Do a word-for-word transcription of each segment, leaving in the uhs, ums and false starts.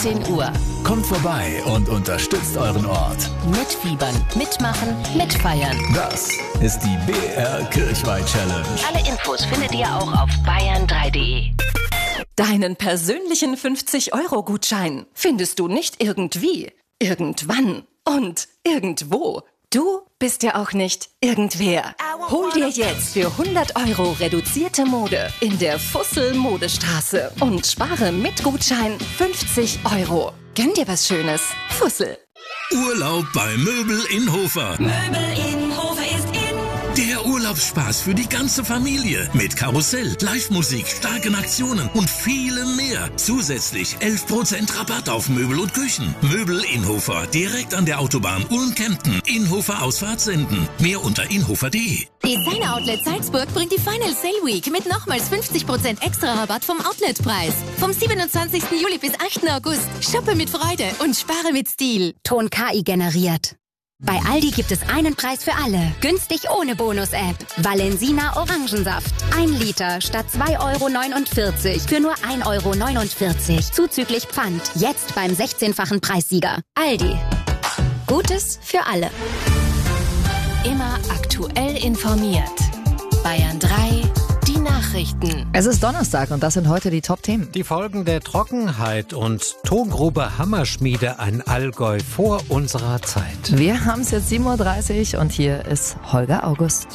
zehn Uhr. Kommt vorbei und unterstützt euren Ort. Mitfiebern, mitmachen, mitfeiern. Das ist die B R Kirchweih Challenge. Alle Infos findet ihr auch auf bayern drei punkt de. Deinen persönlichen fünfzig-Euro-Gutschein findest du nicht irgendwie, irgendwann und irgendwo. Du bist ja auch nicht irgendwer. Hol dir jetzt für hundert Euro reduzierte Mode in der Fussel-Modestraße und spare mit Gutschein fünfzig Euro. Gönn dir was Schönes. Fussel. Urlaub bei Möbel in Hofer. Möbel in Hofer ist in. Der Urlaubsspaß für die ganze Familie. Mit Karussell, Live-Musik, starken Aktionen und vielem mehr. Zusätzlich elf Prozent Rabatt auf Möbel und Küchen. Möbel in Hofer, direkt an der Autobahn Ulm-Kempten. Inhofer Ausfahrt senden. Mehr unter inhofer punkt de. Designer Outlet Salzburg bringt die Final Sale Week mit nochmals fünfzig Prozent extra Rabatt vom Outletpreis. Vom siebenundzwanzigsten Juli bis achten August. Shoppe mit Freude und spare mit Stil. Ton K I generiert. Bei Aldi gibt es einen Preis für alle. Günstig ohne Bonus-App. Valensina Orangensaft. Ein Liter statt zwei Euro neunundvierzig für nur ein Euro neunundvierzig. Zuzüglich Pfand. Jetzt beim sechzehnfachen Preissieger. Aldi. Gutes für alle. Immer aktuell informiert. Bayern drei, die Nachrichten. Es ist Donnerstag und das sind heute die Top-Themen. Die Folgen der Trockenheit und Tongrube Hammerschmiede ein Allgäu vor unserer Zeit. Wir haben es jetzt sieben Uhr dreißig und hier ist Holger August.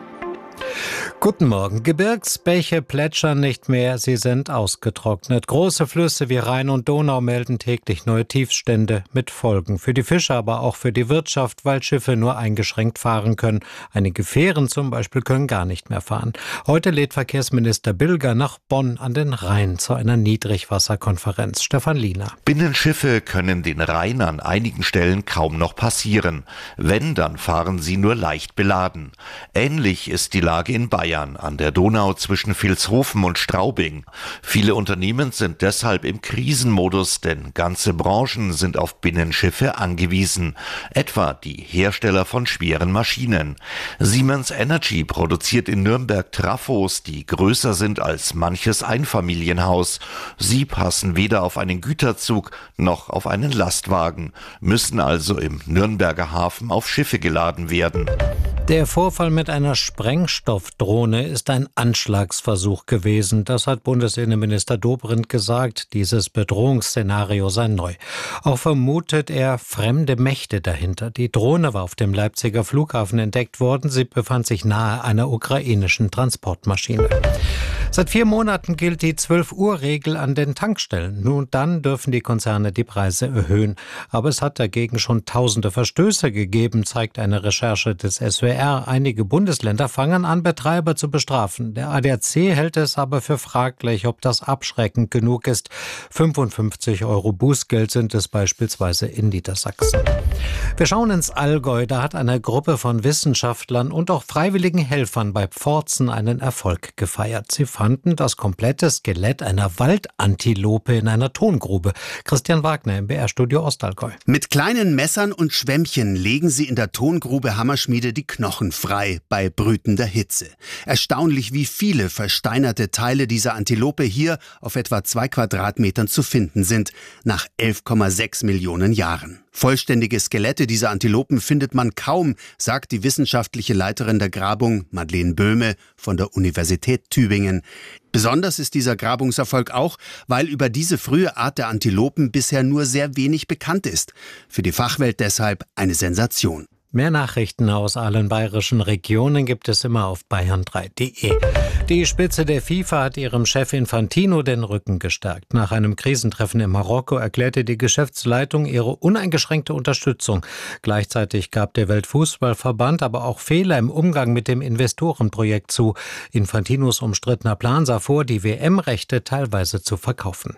Guten Morgen. Gebirgsbäche plätschern nicht mehr, sie sind ausgetrocknet. Große Flüsse wie Rhein und Donau melden täglich neue Tiefstände mit Folgen. Für die Fischer, aber auch für die Wirtschaft, weil Schiffe nur eingeschränkt fahren können. Einige Fähren zum Beispiel können gar nicht mehr fahren. Heute lädt Verkehrsminister Bilger nach Bonn an den Rhein zu einer Niedrigwasserkonferenz. Stefan Liener. Binnenschiffe können den Rhein an einigen Stellen kaum noch passieren. Wenn, dann fahren sie nur leicht beladen. Ähnlich ist die Lage in Bayern. An der Donau zwischen Vilshofen und Straubing. Viele Unternehmen sind deshalb im Krisenmodus, denn ganze Branchen sind auf Binnenschiffe angewiesen. Etwa die Hersteller von schweren Maschinen. Siemens Energy produziert in Nürnberg Trafos, die größer sind als manches Einfamilienhaus. Sie passen weder auf einen Güterzug noch auf einen Lastwagen, müssen also im Nürnberger Hafen auf Schiffe geladen werden. Der Vorfall mit einer Sprengstoffdrohne ist ein Anschlagsversuch gewesen. Das hat Bundesinnenminister Dobrindt gesagt. Dieses Bedrohungsszenario sei neu. Auch vermutet er fremde Mächte dahinter. Die Drohne war auf dem Leipziger Flughafen entdeckt worden. Sie befand sich nahe einer ukrainischen Transportmaschine. Seit vier Monaten gilt die zwölf-Uhr-Regel an den Tankstellen. Nun dann dürfen die Konzerne die Preise erhöhen. Aber es hat dagegen schon tausende Verstöße gegeben, zeigt eine Recherche des S W R. Einige Bundesländer fangen an, Betreiber zu bestrafen. Der A D A C hält es aber für fraglich, ob das abschreckend genug ist. fünfundfünfzig Euro Bußgeld sind es beispielsweise in Niedersachsen. Wir schauen ins Allgäu. Da hat eine Gruppe von Wissenschaftlern und auch freiwilligen Helfern bei Pforzen einen Erfolg gefeiert. Sie fanden das komplette Skelett einer Waldantilope in einer Tongrube. Christian Wagner im B R-Studio Ostallgäu. Mit kleinen Messern und Schwämmchen legen sie in der Tongrube Hammerschmiede die Knochen frei bei brütender Hitze. Erstaunlich, wie viele versteinerte Teile dieser Antilope hier auf etwa zwei Quadratmetern zu finden sind, nach elf Komma sechs Millionen Jahren. Vollständige Skelette dieser Antilopen findet man kaum, sagt die wissenschaftliche Leiterin der Grabung, Madeleine Böhme von der Universität Tübingen. Besonders ist dieser Grabungserfolg auch, weil über diese frühe Art der Antilopen bisher nur sehr wenig bekannt ist. Für die Fachwelt deshalb eine Sensation. Mehr Nachrichten aus allen bayerischen Regionen gibt es immer auf bayern drei punkt de. Die Spitze der FIFA hat ihrem Chef Infantino den Rücken gestärkt. Nach einem Krisentreffen in Marokko erklärte die Geschäftsleitung ihre uneingeschränkte Unterstützung. Gleichzeitig gab der Weltfußballverband aber auch Fehler im Umgang mit dem Investorenprojekt zu. Infantinos umstrittener Plan sah vor, die W M-Rechte teilweise zu verkaufen.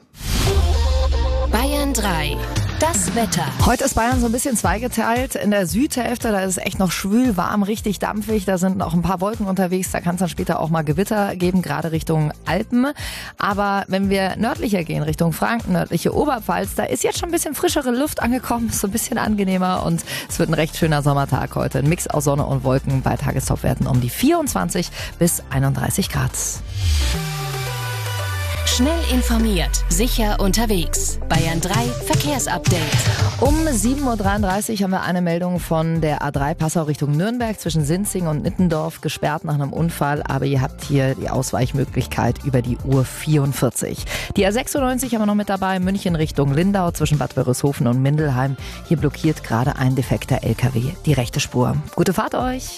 Bayern drei. Das Wetter. Heute ist Bayern so ein bisschen zweigeteilt. In der Südhälfte, da ist es echt noch schwül, warm, richtig dampfig. Da sind noch ein paar Wolken unterwegs. Da kann es dann später auch mal Gewitter geben, gerade Richtung Alpen. Aber wenn wir nördlicher gehen, Richtung Franken, nördliche Oberpfalz, da ist jetzt schon ein bisschen frischere Luft angekommen. Ist so ein bisschen angenehmer und es wird ein recht schöner Sommertag heute. Ein Mix aus Sonne und Wolken bei Tagestopwerten um die vierundzwanzig bis einunddreißig Grad. Schnell informiert, sicher unterwegs. Bayern drei Verkehrsupdate. Um sieben Uhr dreiunddreißig haben wir eine Meldung von der A drei Passau Richtung Nürnberg zwischen Sinzing und Nittendorf, gesperrt nach einem Unfall, aber ihr habt hier die Ausweichmöglichkeit über die U vierundvierzig. Die A sechsundneunzig haben wir noch mit dabei, München Richtung Lindau zwischen Bad Wörishofen und Mindelheim. Hier blockiert gerade ein defekter L K W die rechte Spur. Gute Fahrt euch!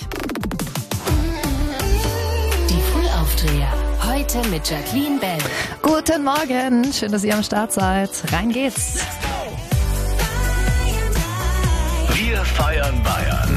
Die Frühaufdreher. Heute mit Jacqueline Bell. Guten Morgen, schön, dass ihr am Start seid. Rein geht's. Wir feiern Bayern.